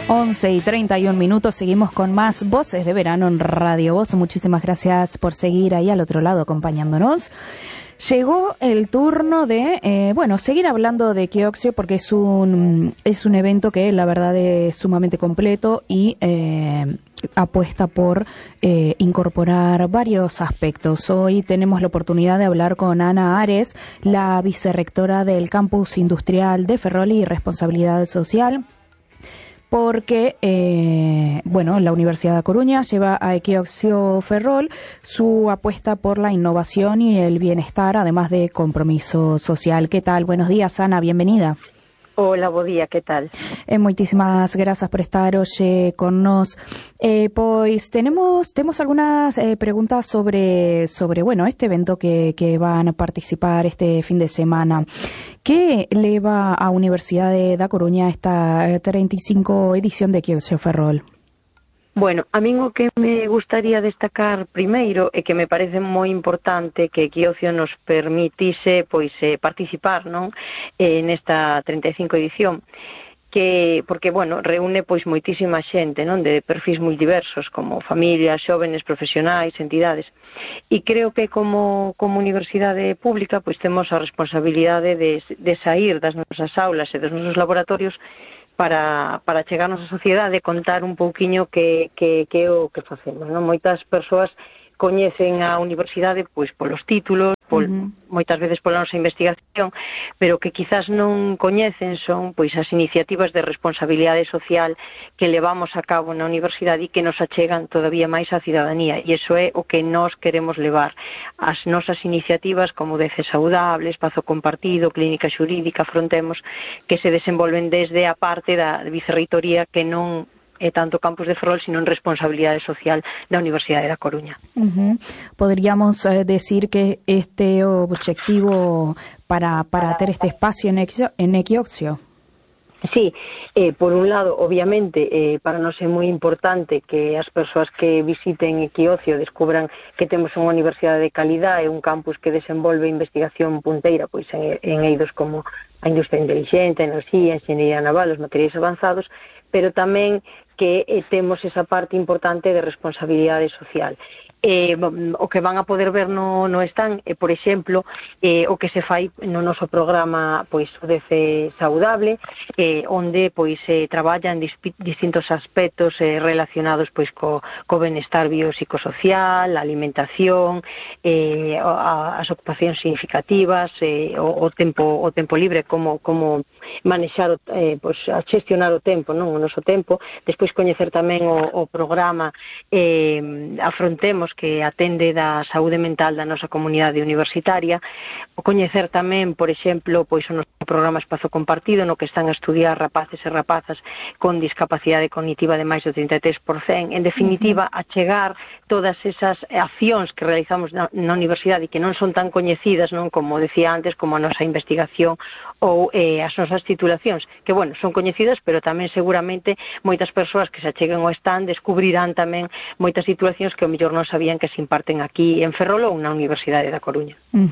11:31, seguimos con más Voces de Verano en Radio Voz. Muchísimas gracias por seguir ahí al otro lado acompañándonos. Llegó el turno de, seguir hablando de Equioxio porque es un evento que la verdad es sumamente completo y apuesta por incorporar varios aspectos. Hoy tenemos la oportunidad de hablar con Ana Ares, la vicerrectora del Campus Industrial de Ferrol y Responsabilidad Social, porque, la Universidad de Coruña lleva a Equioxio Ferrol su apuesta por la innovación y el bienestar, además de compromiso social. ¿Qué tal? Buenos días, Ana, bienvenida. Hola, bo día, que tal? Moitísimas grazas por estar hoxe con nos. Pois temos algunhas preguntas sobre este evento que van a participar este fin de semana. Que leva a Universidade da Coruña esta 35 edición de Equioxio Ferrol? Bueno, a min o que me gustaría destacar primeiro e que me parece moi importante que Equioxio nos permitise participar, non, nesta 35 edición, porque reúne moitísima xente, non, de perfis moi diversos, como familias, xóvenes, profesionais, entidades. E creo que como universidade pública temos a responsabilidade de saír das nosas aulas e dos nosos laboratorios para chegarnos á sociedade e contar un pouquiño que é o que facemos, non? Moitas persoas coñecen a universidade polos títulos, moitas veces pola nosa investigación, pero que quizás non coñecen son as iniciativas de responsabilidade social que levamos a cabo na universidade e que nos achegan todavía máis á cidadanía, e iso é o que nós queremos levar. As nosas iniciativas como DC Saudable, Espazo Compartido, Clínica Xurídica, Afrontemos, que se desenvolven desde a parte da vicerreitoría que non é tanto Campus de Ferrol, sino en responsabilidade social da Universidade da Coruña. Podríamos decir que este é o obxectivo para ter este espacio en Equioxio? Sí, por un lado, obviamente, para nós é moi importante que as persoas que visiten Equioxio descubran que temos unha universidade de calidad e un campus que desenvolve investigación punteira en eidos como a industria inteligente, a enerxía, a enxeñería naval, os materiais avanzados, pero tamén que temos esa parte importante de responsabilidade social. O que van a poder ver no stand é, por exemplo, o que se fai no noso programa o DC Saudable, onde traballan distintos aspectos relacionados co benestar biopsicosocial, a alimentación, as ocupacións significativas, o tempo libre, como manexar, a xestionar o tempo, non, o noso tempo. Despois coñecer tamén o programa Afrontemos, que atende da saúde mental da nosa comunidade universitaria, o coñecer tamén, por exemplo, o noso programa Espazo Compartido, no que están a estudiar rapaces e rapazas con discapacidade cognitiva de máis do 33%, en definitiva, a chegar todas esas accións que realizamos na universidade e que non son tan coñecidas, non, como decía antes, como a nosa investigación ou as nosas titulacións, que, son coñecidas, pero tamén seguramente moitas persoas que se acheguen ao stand descubrirán tamén moitas titulacións que ao mellor non sabían que se imparten aquí en Ferrol ou na Universidade da Coruña.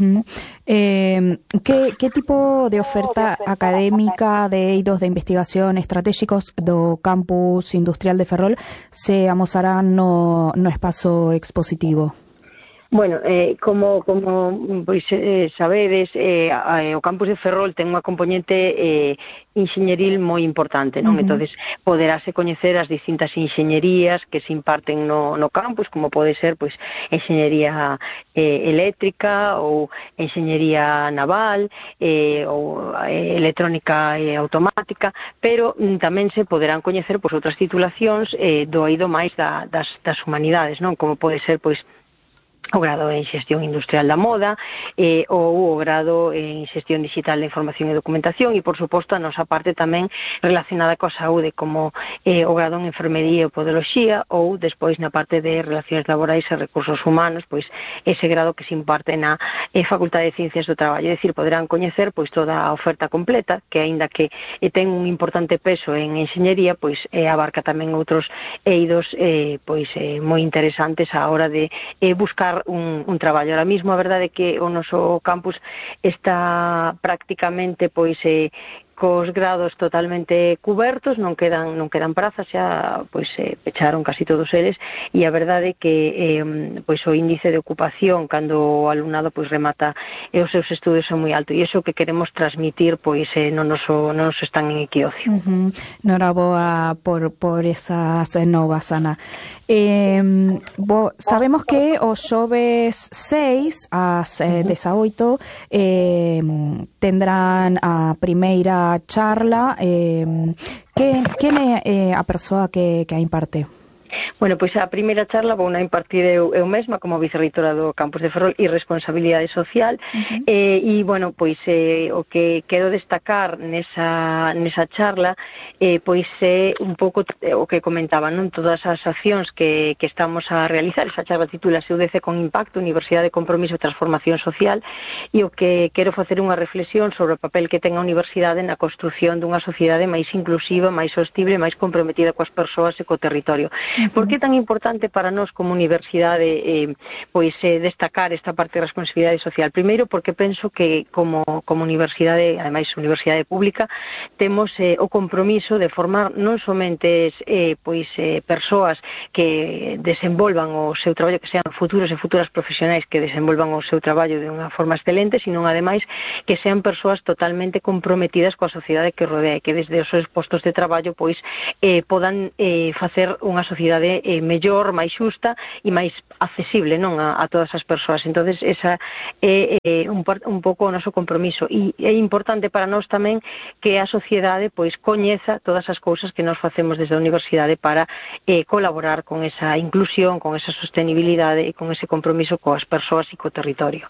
Que tipo de oferta académica de eidos de investigación estratégicos do Campus Industrial de Ferrol se amosarán no espazo expositivo? Bueno, como sabedes, o campus de Ferrol ten unha componente enxeñeril moi importante, non? Entonces, poderase coñecer as distintas enxeñerías que se imparten no campus, como pode ser, enxeñería eléctrica ou enxeñería naval ou electrónica automática, pero tamén se poderán coñecer outras titulacións do eido máis das humanidades, non? Como pode ser, o grado en xestión industrial da moda ou o grado en xestión digital da información e documentación e, por suposto, a nosa parte tamén relacionada coa saúde, como o grado en enfermería e podoloxía ou, despois, na parte de relacións laborais e recursos humanos, ese grado que se imparte na Facultade de Ciencias do Traballo. É dicir, poderán coñecer toda a oferta completa, que, aínda que ten un importante peso en enxeñería, abarca tamén outros eidos moi interesantes á hora de buscar un traballo. Ahora mismo a verdade é que o noso campus está prácticamente cos grados totalmente cubertos, non quedan prazas, xa pois pecharon casi todos eles, e a verdade é que pois o índice de ocupación cando o alumnado pois remata os seus estudos é moi alto, e iso que queremos transmitir pois non nos están en equiocio. Noraboa por esas novas, Ana. Sabemos que o xoves 6 ás 18 tendrán a primeira charla. Quen é a persoa que a imparte? Bueno, pois a primeira charla vou na impartir eu mesma como vicerreitora do Campus de Ferrol e Responsabilidade Social, e, bueno, pois o que quero destacar nesa charla pois é un pouco o que comentaba, non? Todas as accións que estamos a realizar. Esa charla titúlase UDC con Impacto, Universidade de Compromiso e Transformación Social, e o que quero facer unha reflexión sobre o papel que ten a universidade na construción dunha sociedade máis inclusiva, máis sostible, máis comprometida coas persoas e co territorio. Por que é tan importante para nós como universidade pois destacar esta parte de responsabilidade social? Primeiro, porque penso que como universidade, ademais universidade pública, temos o compromiso de formar non somente persoas que desenvolvan o seu traballo, que sean futuros e futuras profesionais que desenvolvan o seu traballo de unha forma excelente, sino ademais que sean persoas totalmente comprometidas coa sociedade que rodea, que desde os seus postos de traballo pois podan facer unha sociedade mellor, máis xusta e máis accesible, non, a todas as persoas. Entonces esa é un pouco o noso compromiso, e é importante para nós tamén que a sociedade pois coñeza todas as cousas que nós facemos desde a universidade para colaborar con esa inclusión, con esa sostenibilidade e con ese compromiso coas persoas e co territorio.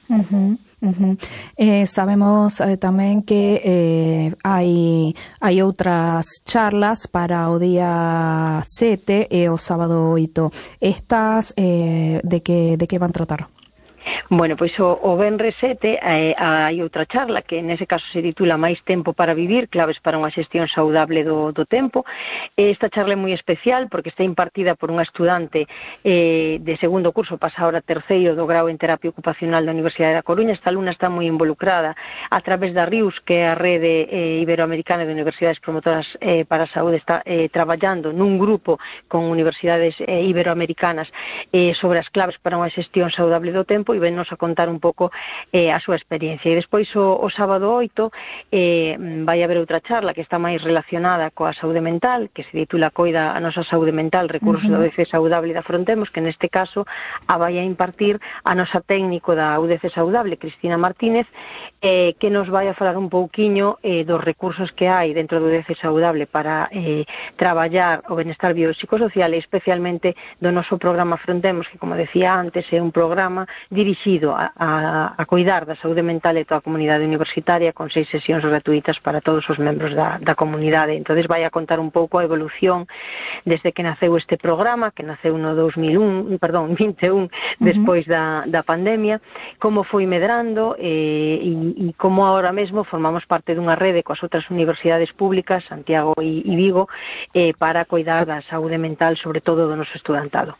Sabemos tamén que hai outras charlas para o día 7 e o sábado 8. Estas de que van tratar? Bueno, pois o venres 7 hai outra charla que nese caso se titula Máis tempo para vivir, claves para unha xestión saudable do tempo. Esta charla é moi especial porque está impartida por unha estudante de segundo curso, pasa ahora terceiro do grau en terapia ocupacional da Universidade da Coruña. Esta alumna está moi involucrada a través da RIUS, que é a Rede Iberoamericana de Universidades Promotoras para a Saúde. Está traballando nun grupo con universidades iberoamericanas sobre as claves para unha xestión saudable do tempo, e vennos a contar un pouco a súa experiencia. E despois o sábado 8 vai haber outra charla que está máis relacionada coa saúde mental, que se titula Coida a nosa saúde mental, recursos da UDC saudable da Frontemos, que neste caso a vai a impartir a nosa técnico da UDC saudable, Cristina Martínez, que nos vai a falar un pouquiño dos recursos que hai dentro do UDC saudable para traballar o benestar biopsicosocial, e especialmente do noso programa Frontemos, que, como decía antes, é un programa dirixido a cuidar da saúde mental de toda a comunidade universitaria, con 6 sesións gratuitas para todos os membros da comunidade. Entonces vai a contar un pouco a evolución desde que naceu este programa, que naceu no 21, despois da pandemia, como foi medrando e como ahora mesmo formamos parte dunha rede coas outras universidades públicas, Santiago e Vigo, para cuidar da saúde mental, sobre todo do noso estudantado.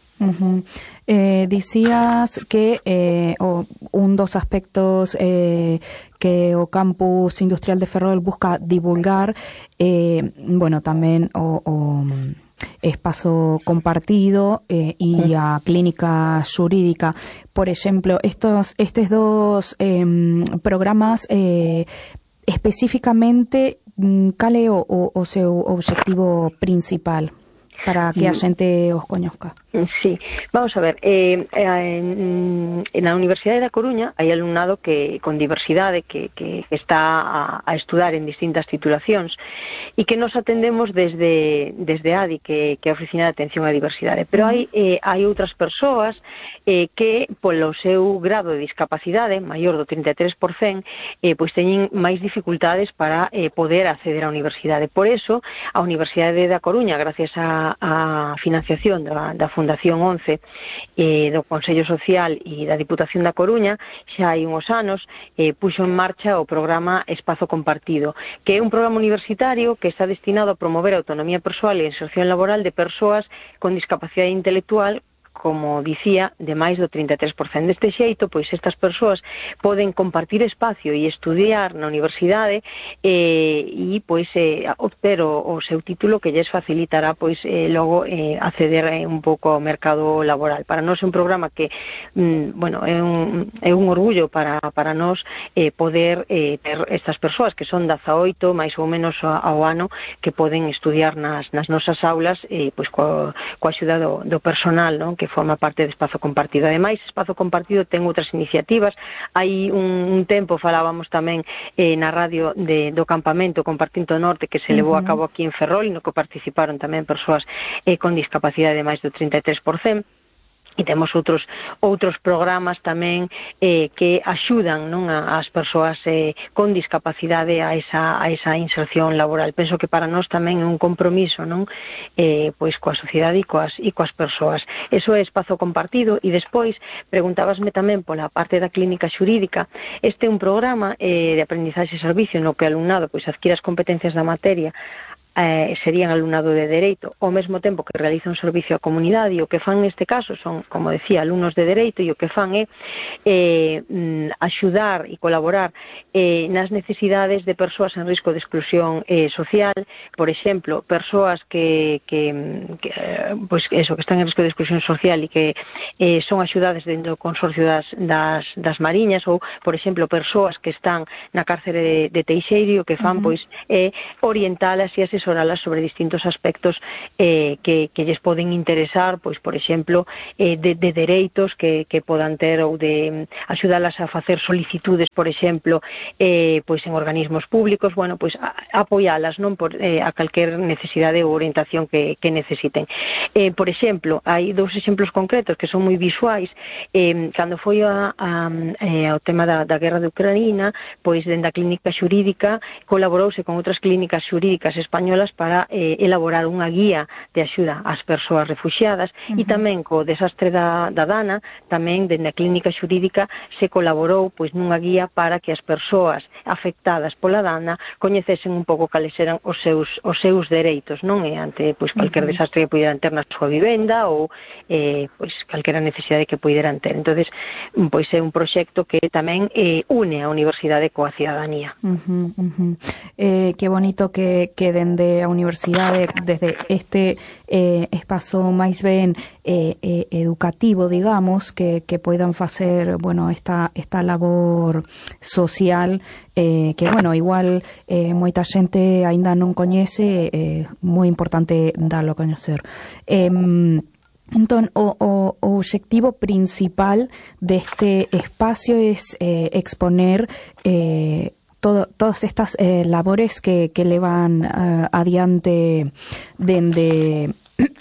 Dicías que un dos aspectos que o Campus Industrial de Ferrol busca divulgar, bueno, tamén o espazo compartido e a clínica xurídica. Por exemplo, estes dos programas especificamente, cal é o seu objetivo principal para que a xente os coñezca? Sí, vamos a ver, na Universidade da Coruña hai alumnado con diversidade que está a estudar en distintas titulacións e que nos atendemos desde ADI, que é a Oficina de Atención á Diversidade, pero hai outras persoas que polo seu grado de discapacidade maior do 33% pois teñen máis dificultades para poder acceder á universidade. Por eso a Universidade da Coruña, gracias a financiación da Fundación 11 do Consello Social e da Diputación da Coruña, xa hai uns anos puxo en marcha o programa Espazo Compartido, que é un programa universitario que está destinado a promover a autonomía persoal e a inserción laboral de persoas con discapacidade intelectual como dicía, de máis do 33%. Deste xeito, pois estas persoas poden compartir espacio e estudiar na universidade e pois obter o seu título, que lles facilitará pois logo acceder un pouco ao mercado laboral. Para nós é un programa que bueno, é un orgullo para nós poder ter estas persoas que son 18 máis ou menos ao ano, que poden estudiar nas nosas aulas pois coa axuda do personal, non? Que forma parte de Espazo Compartido. Ademais, Espazo Compartido ten outras iniciativas. Hai un tempo falábamos tamén na radio do campamento Compartindo Norte, que se levou a cabo aquí en Ferrol, no que participaron tamén persoas con discapacidade de máis do 33%. E temos outros programas tamén que axudan, non, as persoas con discapacidade a esa inserción laboral. Penso que para nós tamén é un compromiso, non, pois coa sociedade e coas persoas. Eso é Espazo Compartido. E despois preguntábasme tamén pola parte da clínica xurídica. Este é un programa de aprendizaxe e servicio no que o alumnado pois adquire as competencias da materia, serían alumnado de Dereito, ao mesmo tempo que realiza un servicio á comunidade. E o que fan neste caso son, como decía, alumnos de Dereito, e o que fan é axudar e colaborar nas necesidades de persoas en risco de exclusión social. Por exemplo, persoas que están en risco de exclusión social e que son axudadas dentro do consorcio das Mariñas, ou, por exemplo, persoas que están na cárcere de Teixeiro, e o que fan pois é orientalas e asesoralas sobre distintos aspectos que lles poden interesar, pois, por exemplo, de dereitos que podan ter, ou de axudalas a facer solicitudes, por exemplo, pois en organismos públicos, bueno, pois apoialas, non, por a calquer necesidade ou orientación que necesiten. Por exemplo, hai dous exemplos concretos que son moi visuais. Cando foi o tema da guerra de Ucrania, pois dende a clínica xurídica colaborouse con outras clínicas xurídicas españolas para elaborar unha guía de axuda ás persoas refuxiadas. E tamén co desastre da Dana, tamén dende a clínica xurídica se colaborou pois nunha guía para que as persoas afectadas pola Dana coñecesen un pouco cales eran os seus dereitos, non, ante pois calquer desastre que puderan ter na súa vivenda, ou pois calquera necesidade que puderan ter. Entonces, pois é un proxecto que tamén une a universidade coa cidadanía. Qué bonito que dende a universidade, desde este espazo máis ben educativo, digamos, que poidan facer, bueno, esta labor social, que, bueno, igual moita xente aínda non coñece, moi importante dalo a coñecer. Entón, o obxectivo principal deste espacio es exponer todas estas labores que levan adiante dende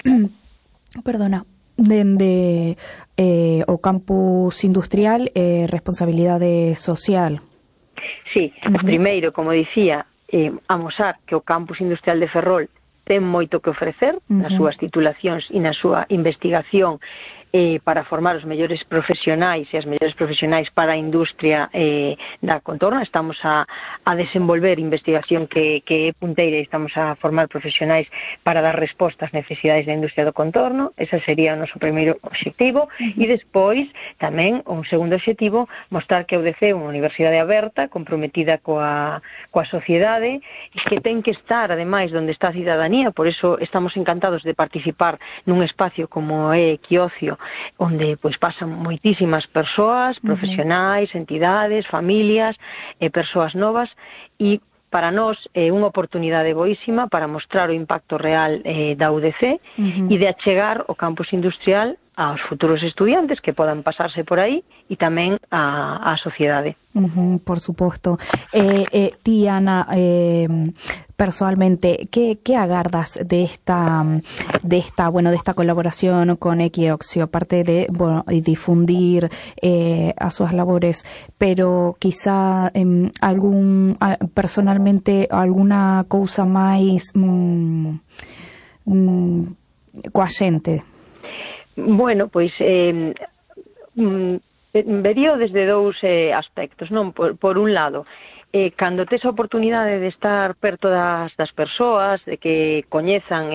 o campus industrial, responsabilidade social. Sí, primeiro, como dicía, amosar que o campus industrial de Ferrol ten moito que ofrecer nas súas titulacións e na súa investigación para formar os mellores profesionais e as mellores profesionais para a industria da contorna. Estamos a desenvolver investigación que é punteira, e estamos a formar profesionais para dar resposta ás necesidades da industria do contorno. Ese sería o noso primeiro obxectivo. E despois, tamén, un segundo obxectivo, mostrar que a UDC é unha universidade aberta, comprometida coa sociedade, que ten que estar, ademais, onde está a cidadanía. Por eso estamos encantados de participar nun espacio como é Quiocio, onde pois pasan moitísimas persoas, profesionais, entidades, familias, persoas novas, e para nós é unha oportunidade boísima para mostrar o impacto real da UDC e de achegar o campus industrial aos futuros estudiantes que podan pasarse por aí, e tamén á sociedade. Por suposto. Ti, Ana, personalmente, ¿qué agardas de esta colaboración con Equioxio, aparte de, bueno, difundir a sus labores, pero quizá personalmente alguna cousa máis coa xente? Bueno, pois verío desde dous aspectos, non? Por un lado, cando tes a oportunidade de estar perto das persoas, de que coñezan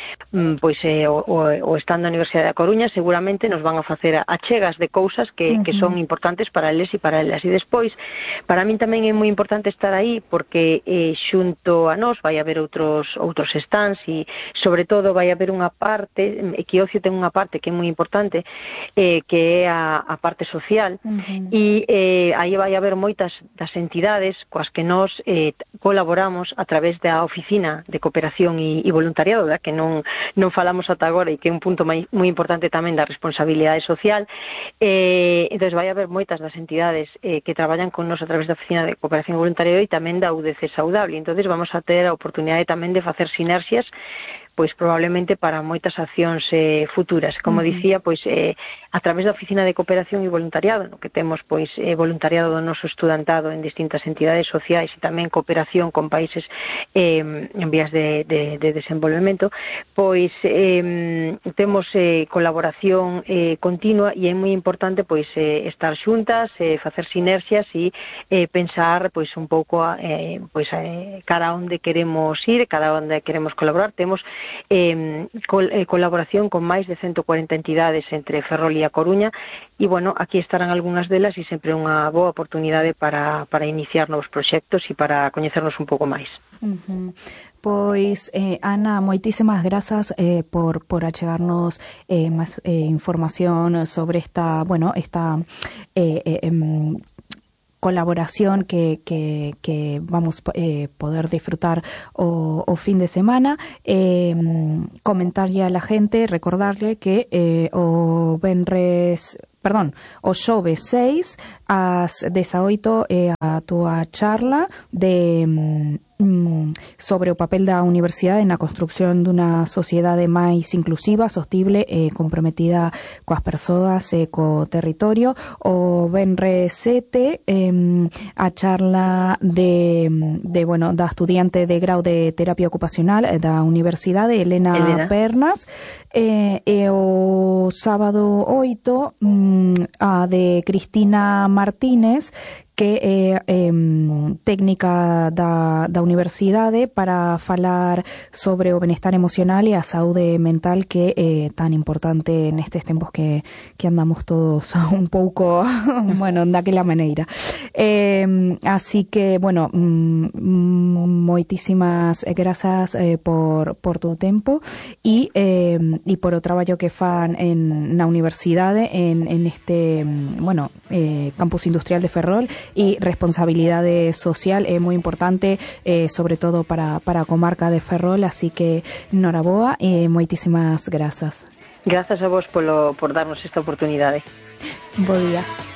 o estando na Universidade da Coruña, seguramente nos van a facer achegas de cousas que son importantes para eles e para elas. E despois, para min tamén é moi importante estar aí porque xunto a nós vai haber outros stands e sobre todo vai haber unha parte, Equiocio ten unha parte que é moi importante, que é a parte social, e aí vai haber moitas das entidades coas que nós colaboramos a través da Oficina de Cooperación e Voluntariado, que non falamos ata agora e que é un punto moi importante tamén da responsabilidade social. Entón vai haber moitas das entidades que traballan con nós a través da Oficina de Cooperación e Voluntariado e tamén da UDC Saudable. Entón vamos a ter a oportunidade tamén de facer sinerxias, pois probablemente para moitas accións futuras. Como dicía, pois a través da Oficina de Cooperación e Voluntariado, no que temos pois voluntariado do noso estudantado en distintas entidades sociais e tamén cooperación con países en vías de desenvolvemento, pois temos colaboración continua e é moi importante pois estar xuntas, facer sinerxias e pensar pois un pouco cara onde queremos ir, cara onde queremos colaborar. Temos colaboración con máis de 140 entidades entre Ferrol e a Coruña e, bueno, aquí estarán algunhas delas e sempre unha boa oportunidade para iniciar novos proxectos e para coñecernos un pouco máis. Pois, Ana, moitísimas grazas por achegarnos máis información sobre esta colaboración que vamos poder disfrutar o fin de semana. Comentarle a la gente, recordarle que o xoves 6 ás 18 a túa charla sobre o papel da universidade na construción dunha sociedade máis inclusiva, sostible e comprometida coas persoas e co territorio. O venres 7 a charla da estudiante de grau de terapia ocupacional da universidade, Elena Pernas, e o sábado 8 a de Cristina Martínez, que é técnica da universidade, para falar sobre o benestar emocional e a saúde mental, que é tan importante nestes tempos que andamos todos un pouco, daquela maneira. Así que, moitísimas grazas por tu tempo e por o traballo que fan na universidade en este campus industrial de Ferrol. E responsabilidade social é moi importante, sobre todo para a comarca de Ferrol, así que noraboa e moitísimas grazas. Grazas a vos por darnos esta oportunidade. Bo día.